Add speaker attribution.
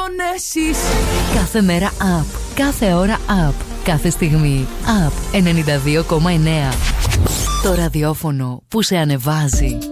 Speaker 1: εσείς.
Speaker 2: Κάθε μέρα up, κάθε ώρα up, κάθε στιγμή up. 92,9. Το ραδιόφωνο που σε ανεβάζει.